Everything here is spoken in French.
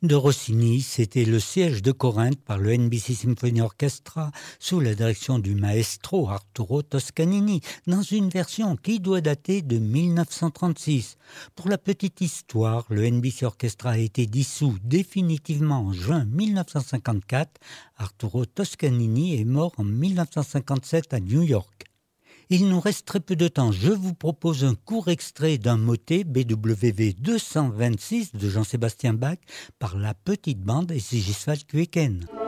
de Rossini, c'était le siège de Corinthe par le NBC Symphony Orchestra sous la direction du maestro Arturo Toscanini, dans une version qui doit dater de 1936. Pour la petite histoire, le NBC Orchestra a été dissous définitivement en juin 1954. Arturo Toscanini est mort en 1957 à New York. Il nous reste très peu de temps. Je vous propose un court extrait d'un motet BWV 226 de Jean-Sébastien Bach par la petite bande et Sigiswald Kueken.